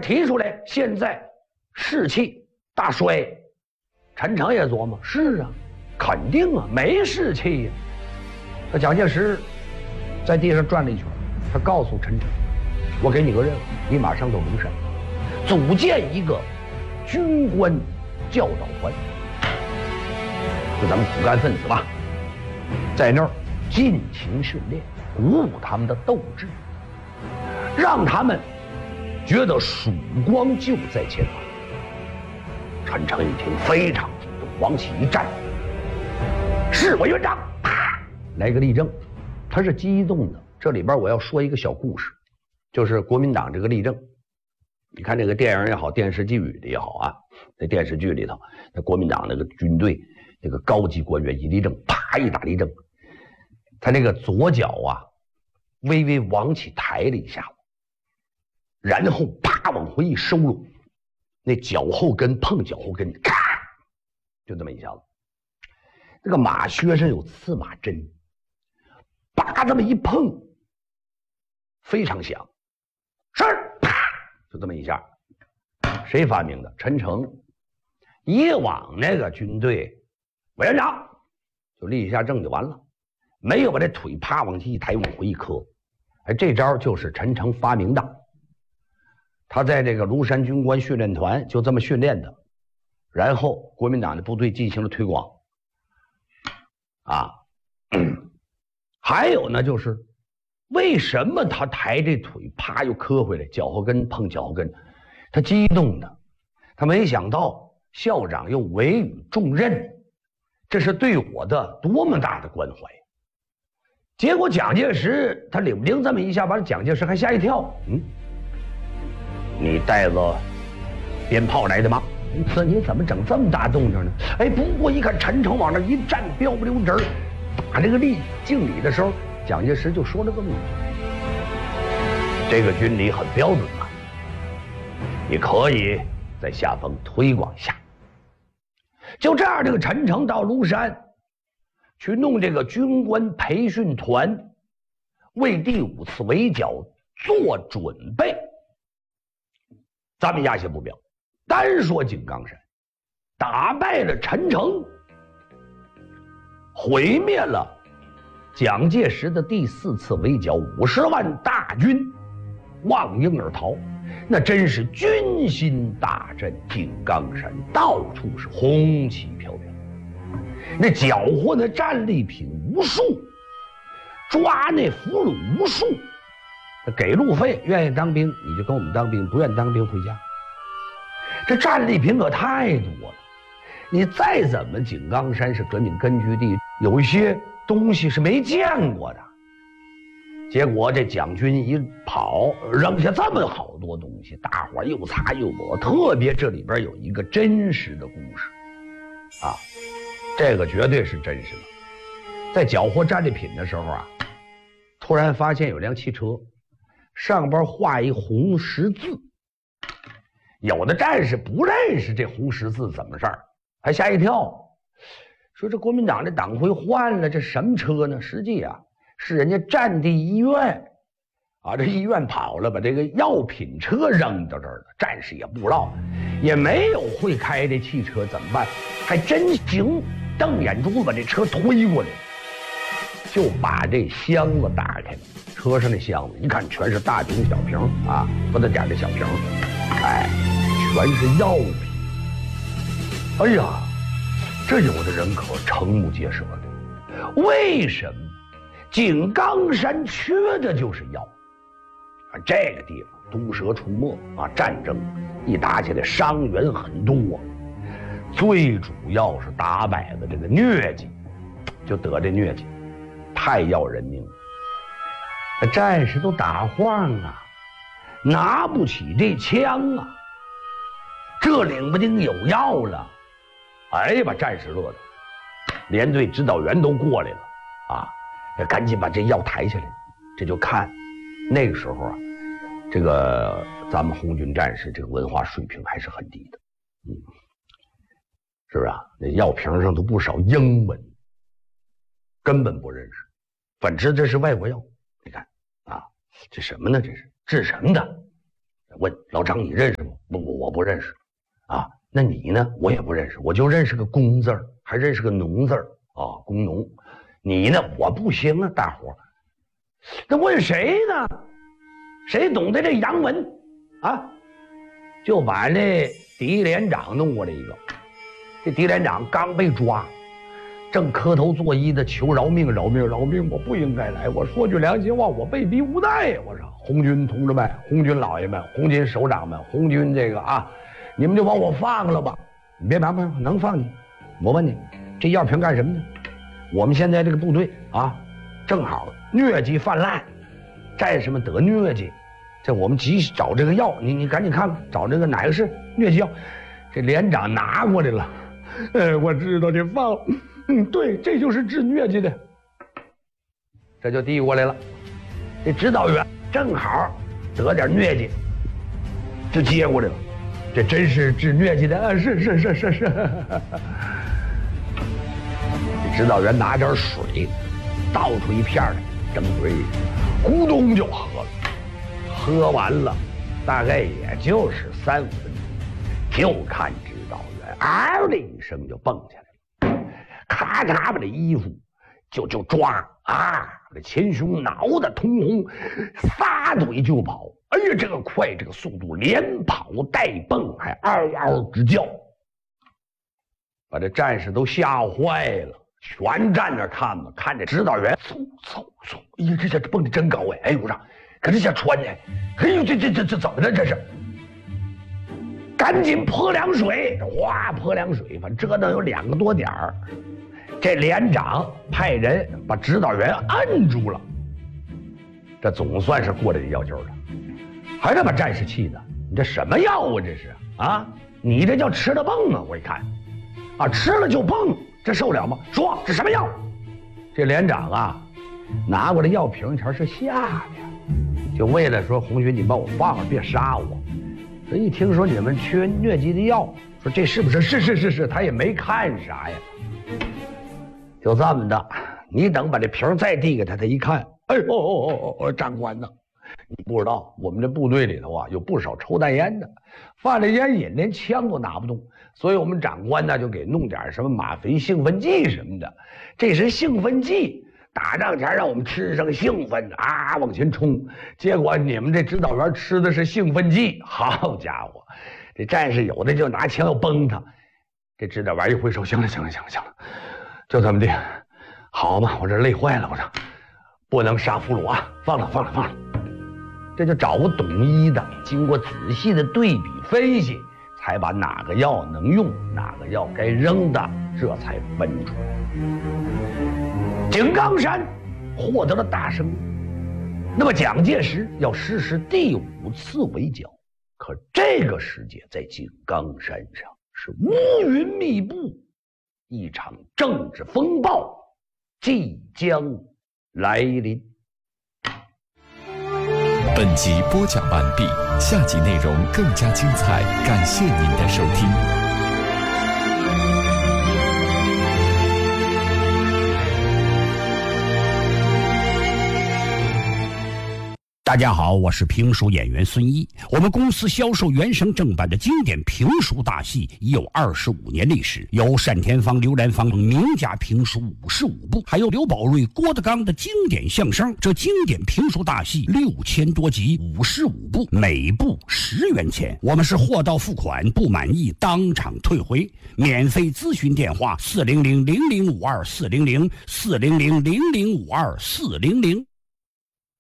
提出来，现在士气大衰。陈诚也琢磨，是啊，肯定啊，没士气呀。那蒋介石在地上转了一圈，他告诉陈诚：“我给你个任务，你马上到庐山，组建一个军官教导团，就咱们骨干分子吧，在那儿尽情训练，鼓舞他们的斗志，让他们觉得曙光就在前方。”陈诚一听非常激动，往起一站，是我院长，啪来个立正。他是激动的。这里边我要说一个小故事，就是国民党这个立正。你看这个电影也好，电视剧里也好啊，在电视剧里头，那国民党那个军队那个高级官员一立正，啪一打立正，他那个左脚啊微微往起抬了一下，然后啪往回一收拢，那脚后跟碰脚后跟，咔，就这么一下子。那个马靴上有刺马针，啪这么一碰，非常响，是啪，就这么一下。谁发明的？陈诚。以往那个军队，委员长就立一下正就完了，没有把这腿啪往起一抬，往回一磕。哎，这招就是陈诚发明的。他在这个庐山军官训练团就这么训练的，然后国民党的部队进行了推广。还有呢，就是为什么他抬这腿啪又磕回来，脚后跟碰脚后跟，他激动的，他没想到校长又委以重任，这是对我的多么大的关怀。结果蒋介石他领不丁这么一下，把蒋介石还吓一跳。你带了鞭炮来的吗？你怎么整这么大动静呢？哎，不过一看陈诚往那一站，标不溜直儿打这个礼敬礼的时候，蒋介石就说了这么一句：“这个军礼很标准啊，你可以在下方推广一下。”就这样，这个陈诚到庐山去弄这个军官培训团，为第5次围剿做准备。咱们压下目标，单说井冈山，打败了陈诚，毁灭了蒋介石的第4次围剿50万大军，望缨而逃，那真是军心大振，井冈山到处是红旗飘飘，那缴获那战利品无数，抓那俘虏无数，给路费，愿意当兵你就跟我们当兵，不愿当兵回家。这战利品可太多了，你再怎么井冈山是革命根据地，有一些东西是没见过的。结果这蒋军一跑，扔下这么好多东西，大伙又擦又抹。特别这里边有一个真实的故事啊，这个绝对是真实的。在缴获战利品的时候啊，突然发现有辆汽车，上边画一红十字。有的战士不认识这红十字怎么事儿，还吓一跳，说这国民党这党徽换了，这什么车呢？实际啊是人家战地医院啊，这医院跑了，把这个药品车扔到这儿了，战士也不知道，也没有会开这汽车，怎么办？还真行，瞪眼珠子把这车推过来，就把这箱子打开了。车上的箱子一看全是大瓶小瓶啊，不得点的小瓶，哎，全是药品。哎呀，这有的人可瞠目结舌的。为什么井冈山缺的就是药啊？这个地方毒蛇出没啊，战争一打起来伤员很多，最主要是打摆的这个疟疾，就得这疟疾，太要人命了。战士都打晃啊，拿不起这枪啊，这领不丁有药了，哎呀，把战士乐的，连队指导员都过来了啊，赶紧把这药抬下来。这就看那个时候啊，这个咱们红军战士这个文化水平还是很低的，是不是啊？那药瓶上都不少英文，根本不认识，反正这是外国药。你看啊，这什么呢？这是治什么的？ 问老张你认识吗？我不认识。啊，那你呢？我也不认识，我就认识个工字儿，还认识个农字儿啊，工农。你呢？我不行啊，大伙儿。那问谁呢？谁懂得这洋文啊？就把那狄连长弄过来一个。这狄连长刚被抓，正磕头作揖的求饶命，饶命，饶命！我不应该来，我说句良心话，我被逼无奈呀！我说红军同志们、红军老爷们、红军首长们、红军这个啊，你们就把我放了吧！你别忙，能放你？我问你，这药瓶干什么呢？我们现在这个部队啊，正好疟疾泛滥，战士们得疟疾，这我们急找这个药，你赶紧看看，找这个哪个是疟疾药？这连长拿过来了，我知道，你放了。对，这就是治疟疾的。这就递过来了。这指导员正好得点疟疾，就接过来了。这真是治疟疾的啊！是。这指导员拿点水，倒出一片来，整嘴里，咕咚就喝了。喝完了，大概也就是3、5分钟，就看指导员嗷的一声就蹦起来了，咔嚓把这衣服就抓啊，这前胸挠得通红，撒腿就跑。哎呀，这个快，这个速度，连跑带蹦，还嗷嗷直叫，把这战士都吓坏了，全站那看吧，看着指导员嗖，哎呀，这蹦得真高哎！哎，我说，可这下穿的，哎呦，这怎么了？这是，赶紧泼凉水，哗泼凉水，反正折腾有2个多点儿。这连长派人把指导员摁住了，这总算是过来这要求了。还得把战士气的，你这什么药啊？这是啊，你这叫吃了蹦啊！我一看，啊，吃了就蹦，这受了吗？说这什么药？这连长啊，拿过来药瓶前是下的，就为了说红军你把我放了，别杀我。这一听说你们缺疟疾的药，说这是不是？是，他也没看啥呀。就这么的，你等把这瓶再递给他，他一看，哎呦，长官呐！你不知道，我们这部队里头啊，有不少抽大烟的，犯了烟瘾，连枪都拿不动，所以我们长官呢就给弄点什么吗啡兴奋剂什么的。这是兴奋剂，打仗前让我们吃上兴奋啊，往前冲。结果你们这指导员吃的是兴奋剂，好家伙，这战士有的就拿枪要崩他。这指导员一挥手，行了，就这么的，好嘛，我这累坏了，我说不能杀俘虏啊，放了。这就找个懂医的，经过仔细的对比分析，才把哪个药能用，哪个药该扔的，这才分出来。井冈山获得了大胜利，那么蒋介石要实施第5次围剿，可这个时节在井冈山上是乌云密布，一场政治风暴即将来临。 本集播讲完毕，下集内容更加精彩，感谢您的收听。 大家好，我是评书演员孙一。我们公司销售原声正版的经典评书大戏已有25年历史，有单田芳、刘兰芳名家评书55部，还有刘宝瑞、郭德纲的经典相声。这经典评书大戏6000多集，55部，每部10元钱。我们是货到付款，不满意当场退回。免费咨询电话：400-0052-400，400-0052-400。